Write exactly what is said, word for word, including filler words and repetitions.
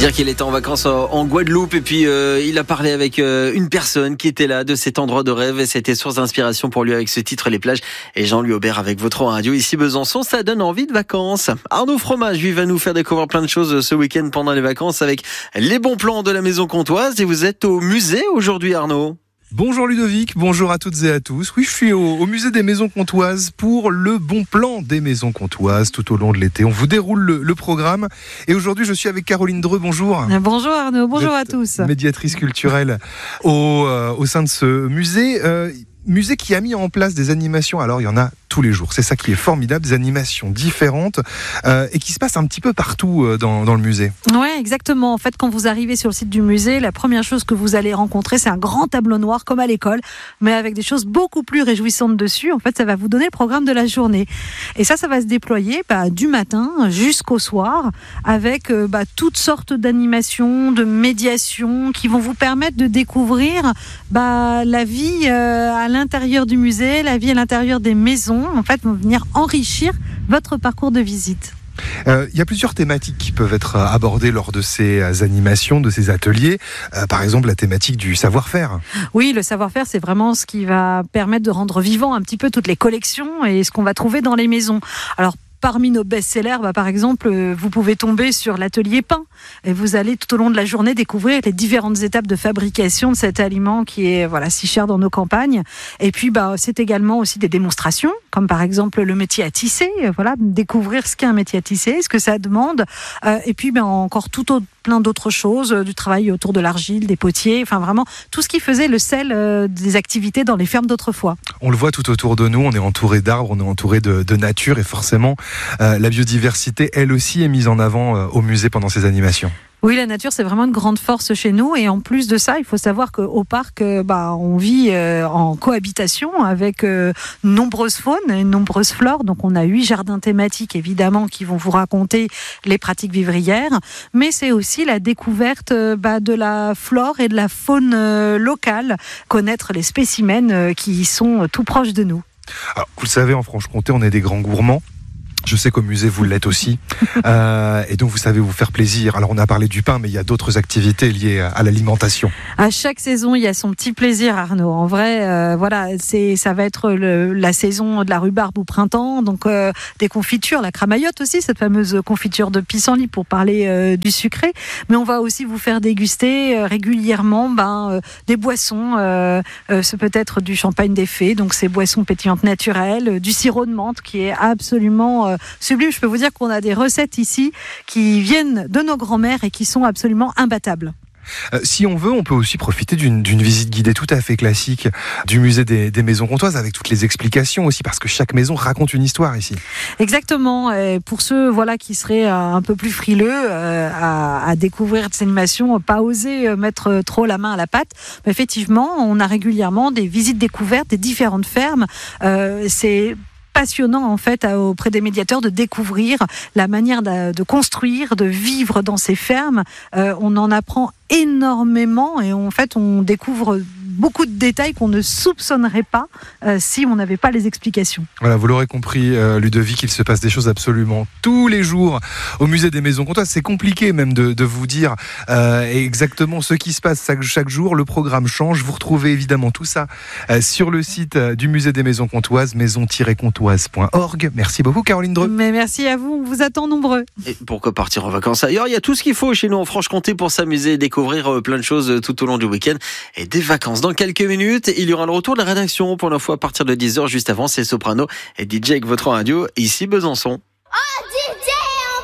Dire qu'il était en vacances en Guadeloupe et puis euh, il a parlé avec euh, une personne qui était là de cet endroit de rêve et c'était source d'inspiration pour lui avec ce titre Les Plages. Et Jean-Louis Aubert avec votre radio ici Besançon, ça donne envie de vacances. Arnaud Fromage, lui, va nous faire découvrir plein de choses ce week-end pendant les vacances avec les bons plans de la Maison Comtoise. Et vous êtes au musée aujourd'hui, Arnaud. Bonjour Ludovic, bonjour à toutes et à tous. Oui, je suis au, au musée des Maisons Comtoises pour le bon plan des Maisons Comtoises tout au long de l'été. On vous déroule le, le programme et aujourd'hui je suis avec Caroline Dreux, bonjour. Bonjour Arnaud, bonjour à tous. Médiatrice culturelle au, euh, au sein de ce musée. Euh, musée qui a mis en place des animations, alors il y en a tous les jours, c'est ça qui est formidable, des animations différentes euh, et qui se passent un petit peu partout euh, dans, dans le musée. Oui, exactement. En fait, quand vous arrivez sur le site du musée, la première chose que vous allez rencontrer, c'est un grand tableau noir comme à l'école, mais avec des choses beaucoup plus réjouissantes dessus. En fait, ça va vous donner le programme de la journée. Et ça, ça va se déployer bah, du matin jusqu'au soir avec euh, bah, toutes sortes d'animations, de médiations qui vont vous permettre de découvrir bah, la vie euh, à l'intérieur du musée, la vie à l'intérieur des maisons. En fait, vont venir enrichir votre parcours de visite. Euh, il y a plusieurs thématiques qui peuvent être abordées lors de ces animations, de ces ateliers. Euh, par exemple, la thématique du savoir-faire. Oui, le savoir-faire, c'est vraiment ce qui va permettre de rendre vivant un petit peu toutes les collections et ce qu'on va trouver dans les maisons. Alors, parmi nos best-sellers, bah, par exemple, vous pouvez tomber sur l'atelier pain et vous allez tout au long de la journée découvrir les différentes étapes de fabrication de cet aliment qui est voilà si cher dans nos campagnes. Et puis, bah, c'est également aussi des démonstrations, comme par exemple le métier à tisser. Voilà, découvrir ce qu'est un métier à tisser, ce que ça demande. Euh, et puis, bah, encore tout autre plein d'autres choses, du travail autour de l'argile, des potiers, enfin vraiment tout ce qui faisait le sel euh, des activités dans les fermes d'autrefois. On le voit tout autour de nous, on est entouré d'arbres, on est entouré de, de nature et forcément euh, la biodiversité elle aussi est mise en avant euh, au musée pendant ces animations. Oui, la nature, c'est vraiment une grande force chez nous. Et en plus de ça, il faut savoir qu'au parc, bah, on vit euh, en cohabitation avec euh, nombreuses faunes et nombreuses flores. Donc, on a huit jardins thématiques, évidemment, qui vont vous raconter les pratiques vivrières. Mais c'est aussi la découverte euh, bah, de la flore et de la faune euh, locale, connaître les spécimens euh, qui sont euh, tout proches de nous. Alors, vous le savez, en Franche-Comté, on est des grands gourmands. Je sais qu'au musée, vous l'êtes aussi. Euh, et donc, vous savez vous faire plaisir. Alors, on a parlé du pain, mais il y a d'autres activités liées à l'alimentation. À chaque saison, il y a son petit plaisir, Arnaud. En vrai, euh, voilà, c'est, ça va être le, la saison de la rhubarbe au printemps. Donc, euh, des confitures, la cramaillotte aussi, cette fameuse confiture de pissenlit pour parler euh, du sucré. Mais on va aussi vous faire déguster euh, régulièrement ben, euh, des boissons. Euh, euh, c'est peut-être du champagne des fées, donc ces boissons pétillantes naturelles, euh, du sirop de menthe qui est absolument... Euh, sublime. Je peux vous dire qu'on a des recettes ici qui viennent de nos grands-mères et qui sont absolument imbattables. Euh, si on veut, on peut aussi profiter d'une, d'une visite guidée tout à fait classique du musée des, des Maisons Comtoises avec toutes les explications aussi parce que chaque maison raconte une histoire ici. Exactement. Et pour ceux voilà, qui seraient un peu plus frileux euh, à, à découvrir cette animation, pas oser mettre trop la main à la pâte, mais effectivement, on a régulièrement des visites découvertes des différentes fermes. Euh, c'est passionnant en fait auprès des médiateurs de découvrir la manière de, de construire, de vivre dans ces fermes. Euh, on en apprend énormément et en fait on découvre beaucoup de détails qu'on ne soupçonnerait pas euh, si on n'avait pas les explications. Voilà, vous l'aurez compris, euh, Ludovic, il se passe des choses absolument tous les jours au musée des Maisons Comtoises. C'est compliqué même de, de vous dire euh, exactement ce qui se passe chaque, chaque jour. Le programme change. Vous retrouvez évidemment tout ça euh, sur le site euh, du musée des Maisons Comtoises, maison tiret comtoise point org. Merci beaucoup, Caroline Dreux. Mais merci à vous, on vous attend nombreux. Et pourquoi partir en vacances ailleurs ? Il y a tout ce qu'il faut chez nous en Franche-Comté pour s'amuser et découvrir plein de choses tout au long du week-end et des vacances. Dans quelques minutes, il y aura le retour de la rédaction pour l'info à partir de dix heures. Juste avant, c'est Soprano et D J avec votre radio ici Besançon.